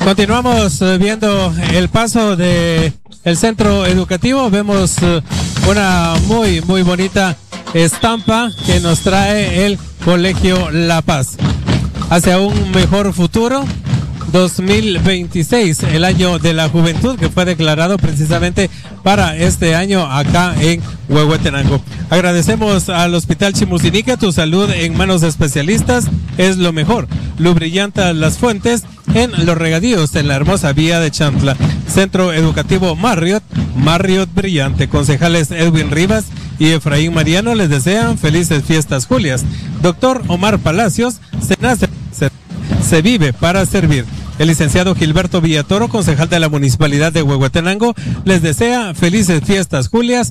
Continuamos viendo el paso de el centro educativo. Vemos una muy bonita estampa que nos trae el Colegio La Paz hacia un mejor futuro. 2026, el año de la juventud, que fue declarado precisamente para este año acá en Huehuetenango. Agradecemos al Hospital Chimusinique. Tu salud en manos de especialistas es lo mejor. Lubrillanta Las Fuentes en los regadíos en la hermosa vía de Chantla. Centro Educativo Marriott Brillante. Concejales Edwin Rivas y Efraín Mariano les desean felices fiestas Julias. Doctor Omar Palacios, se vive para servir. El licenciado Gilberto Villatoro, concejal de la Municipalidad de Huehuetenango, les desea felices fiestas Julias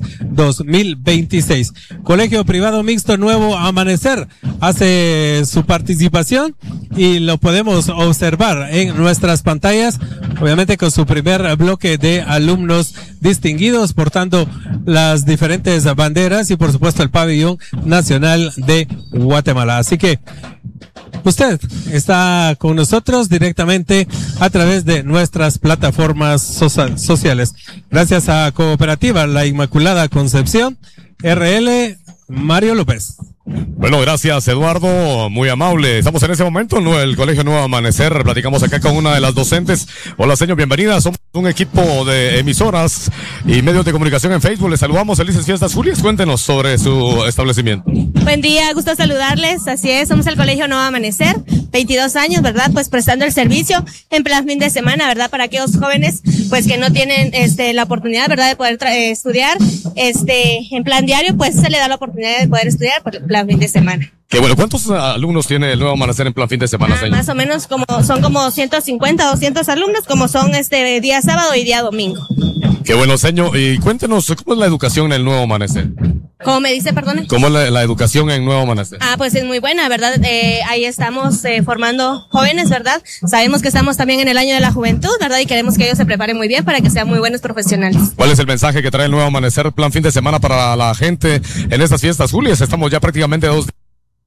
2026. Colegio Privado Mixto Nuevo Amanecer hace su participación y lo podemos observar en nuestras pantallas, obviamente con su primer bloque de alumnos distinguidos portando las diferentes banderas y por supuesto el pabellón nacional de Guatemala. Así que usted está con nosotros directamente a través de nuestras plataformas sociales. Gracias a Cooperativa La Inmaculada Concepción, RL Mario López. Bueno, gracias Eduardo, muy amable. Estamos en ese momento en el Colegio Nuevo Amanecer, platicamos acá con una de las docentes. Hola señor, bienvenida, somos un equipo de emisoras y medios de comunicación en Facebook. Les saludamos, felices fiestas Julias, cuéntenos sobre su establecimiento. Buen día, gusto saludarles, así es, somos el Colegio Nuevo Amanecer, 22 años, ¿verdad? Pues prestando el servicio en plan fin de semana, ¿verdad? Para aquellos jóvenes, pues que no tienen, la oportunidad, ¿verdad? De poder estudiar, en plan diario, pues se le da la oportunidad de poder estudiar por plan fin de semana. Qué bueno, ¿cuántos alumnos tiene el Nuevo Amanecer en plan fin de semana, señor? Más o menos son como 150, 200 alumnos, como son día sábado y día domingo. Qué bueno, señor, y cuéntenos, ¿cómo es la educación en el Nuevo Amanecer? ¿Cómo me dice, perdón? ¿Cómo es la educación en Nuevo Amanecer? Pues es muy buena, ¿verdad? Ahí estamos formando jóvenes, ¿verdad? Sabemos que estamos también en el año de la juventud, ¿verdad? Y queremos que ellos se preparen muy bien para que sean muy buenos profesionales. ¿Cuál es el mensaje que trae el Nuevo Amanecer plan fin de semana para la gente en estas fiestas Julias? Estamos ya prácticamente 2 días.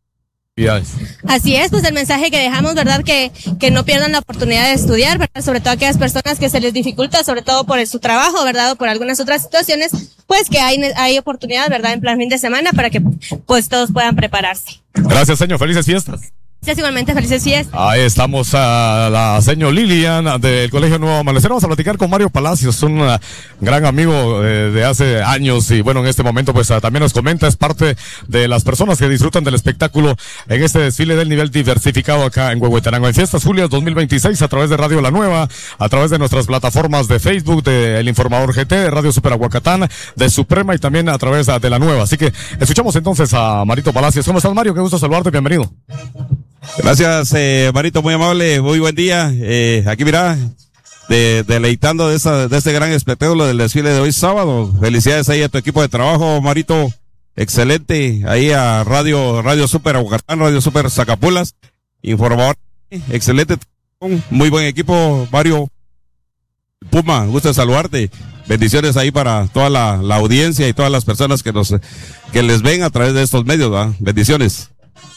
Así es, pues el mensaje que dejamos, ¿verdad? Que no pierdan la oportunidad de estudiar, ¿verdad? Sobre todo a aquellas personas que se les dificulta, sobre todo por su trabajo, ¿verdad? O por algunas otras situaciones, pues que hay oportunidad, ¿verdad? En plan fin de semana para que pues todos puedan prepararse. Gracias, señor. Felices fiestas. Gracias, igualmente, felices fiestas. Ahí estamos a la señor Lilian del Colegio Nuevo Amanecer. Vamos a platicar con Mario Palacios, un gran amigo de hace años y bueno, en este momento pues también nos comenta, es parte de las personas que disfrutan del espectáculo en este desfile del nivel diversificado acá en Huehuetenango. En Fiestas Julias 2026 a través de Radio La Nueva, a través de nuestras plataformas de Facebook, de El Informador GT, de Radio Super Aguacatán, de Suprema y también a través de La Nueva. Así que escuchamos entonces a Marito Palacios. ¿Cómo estás, Mario? Qué gusto saludarte, bienvenido. Gracias, Marito, muy amable, muy buen día. Aquí mira, deleitando de este gran espectáculo del desfile de hoy sábado. Felicidades ahí a tu equipo de trabajo, Marito. Excelente. Ahí a Radio Super Aguacatán, Radio Super Zacapulas. Informador. Excelente. Muy buen equipo, Mario. Puma, gusto de saludarte. Bendiciones ahí para toda la audiencia y todas las personas que les ven a través de estos medios, ¿verdad? Bendiciones.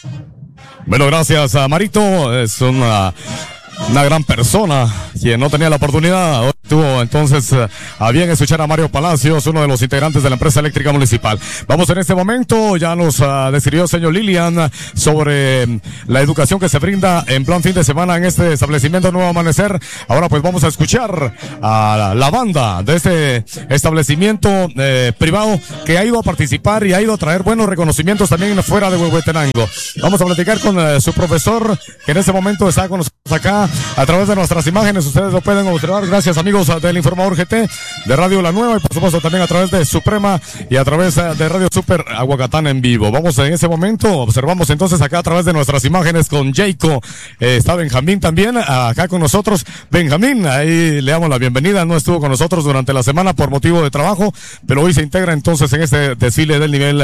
Bueno, gracias a Marito, es una gran persona quien no tenía la oportunidad. Hoy tuvo entonces a bien escuchar a Mario Palacios, uno de los integrantes de la empresa eléctrica municipal. Vamos en este momento, ya nos describió señor Lilian sobre la educación que se brinda en plan fin de semana en este establecimiento Nuevo Amanecer. Ahora pues vamos a escuchar a la banda de este establecimiento privado que ha ido a participar y ha ido a traer buenos reconocimientos también fuera de Huehuetenango. Vamos a platicar con su profesor que en este momento está con nosotros acá a través de nuestras imágenes. Ustedes lo pueden observar. Gracias, amigos del Informador GT, de Radio La Nueva y por supuesto también a través de Suprema y a través de Radio Super Aguacatán en vivo. Vamos en ese momento, observamos entonces acá a través de nuestras imágenes con Jayco. Está Benjamín también acá con nosotros. Benjamín, ahí le damos la bienvenida. No estuvo con nosotros durante la semana por motivo de trabajo, pero hoy se integra entonces en este desfile del nivel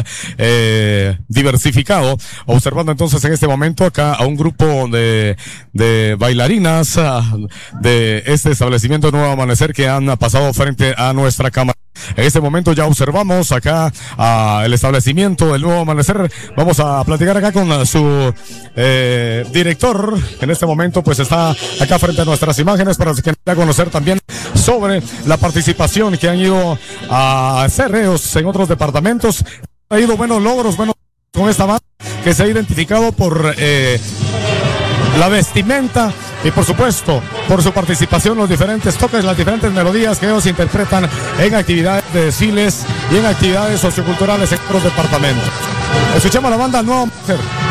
diversificado. Observando entonces en este momento acá a un grupo de bailarinas de este establecimiento Nuevo Amanecer Amanecer que han pasado frente a nuestra cámara. En este momento ya observamos acá el establecimiento del Nuevo Amanecer. Vamos a platicar acá con su director. En este momento pues está acá frente a nuestras imágenes para que quiera conocer también sobre la participación que han ido a cerreos en otros departamentos. Ha ido buenos logros, con esta banda que se ha identificado por la vestimenta y por supuesto por su participación, los diferentes toques, las diferentes melodías que ellos interpretan en actividades de desfiles y en actividades socioculturales en otros departamentos. Escuchamos a la banda Nuevo Amanecer.